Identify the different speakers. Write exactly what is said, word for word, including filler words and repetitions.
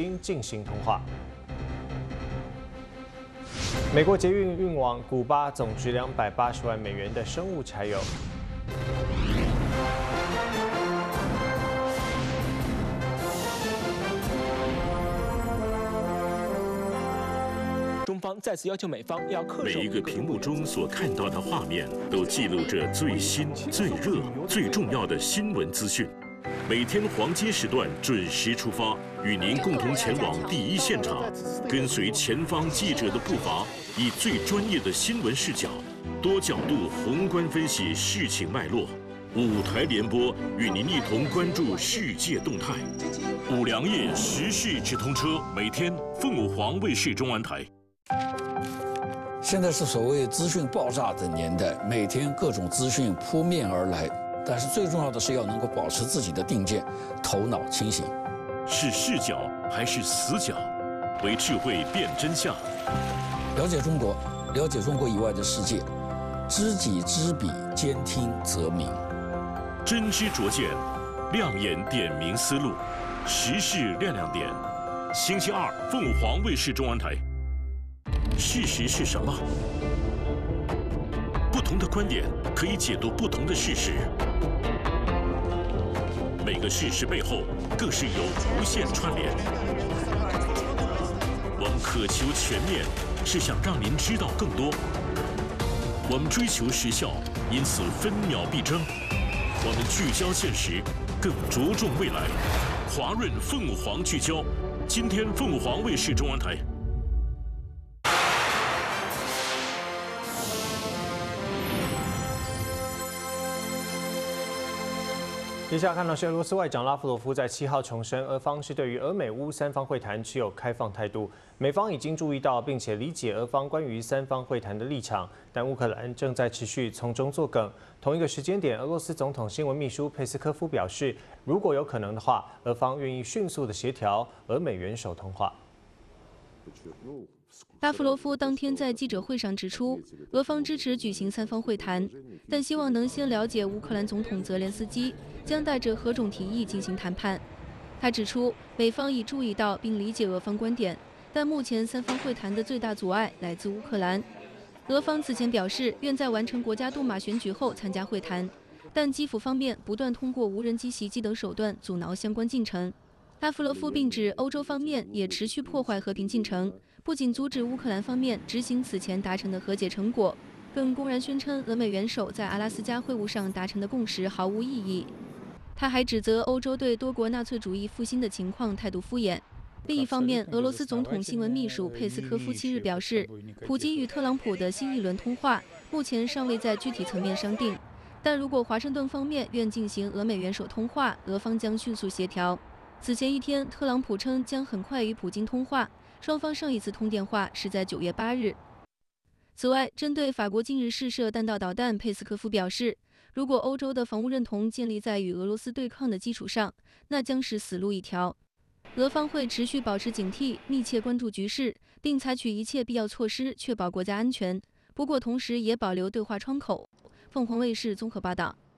Speaker 1: 音进行通话。美国捷运运往古巴总值两百八十万美元的生物柴油。
Speaker 2: 中方再次要求美方要恪守。
Speaker 3: 每一个屏幕中所看到的画面，都记录着最新、最热、最重要的新闻资讯。每天黄金时段准时出发，与您共同前往第一现场，跟随前方记者的步伐，以最专业的新闻视角，多角度宏观分析事情脉络。五台联播与您一同关注世界动态。五粮液时事直通车，每天凤舞凰卫视中文台。
Speaker 4: 现在是所谓资讯爆炸的年代，每天各种资讯扑面而来，但是最重要的是要能够保持自己的定见，头脑清醒。
Speaker 3: 是视角还是死角？为智慧辨真相。
Speaker 4: 了解中国，了解中国以外的世界，知己知彼，兼听则明。
Speaker 3: 真知灼见，亮眼点明思路，时事亮亮点。星期二，凤舞凰卫视中文台。 事实是什么？不同的观点可以解读不同的事实。每个事实背后更是有无限串联。我们渴求全面，是想让您知道更多。我们追求时效，因此分秒必争。我们聚焦现实，更着重未来。华润凤舞凰聚焦，今天凤舞凰卫视中文台。
Speaker 1: 接下来看到是俄罗斯外长拉夫罗夫在七号重申，俄方是对于俄美乌三方会谈持有开放态度，美方已经注意到并且理解俄方关于三方会谈的立场，但乌克兰正在持续从中作梗。同一个时间点，俄罗斯总统新闻秘书佩斯科夫表示，如果有可能的话，俄方愿意迅速的协调俄美元首通话。
Speaker 5: 拉夫罗夫当天在记者会上指出，俄方支持举行三方会谈，但希望能先了解乌克兰总统泽连斯基将带着何种提议进行谈判。他指出，美方已注意到并理解俄方观点，但目前三方会谈的最大阻碍来自乌克兰。俄方此前表示愿在完成国家杜马选举后参加会谈，但基辅方面不断通过无人机袭击等手段阻挠相关进程。拉夫罗夫并指，欧洲方面也持续破坏和平进程。 不仅阻止乌克兰方面执行此前达成的和解成果，更公然宣称俄美元首在阿拉斯加会晤上达成的共识毫无意义。他还指责欧洲对多国纳粹主义复兴的情况态度敷衍。另一方面，俄罗斯总统新闻秘书佩斯科夫七日表示，普京与特朗普的新一轮通话目前尚未在具体层面商定，但如果华盛顿方面愿进行俄美元首通话，俄方将迅速协调。此前一天，特朗普称将很快与普京通话。 双方上一次通电话是在九月八日。此外，针对法国近日试射弹道导弹，佩斯科夫表示，如果欧洲的防务认同建立在与俄罗斯对抗的基础上，那将是死路一条。俄方会持续保持警惕，密切关注局势，并采取一切必要措施，确保国家安全。不过，同时也保留对话窗口。凤凰卫视综合报道。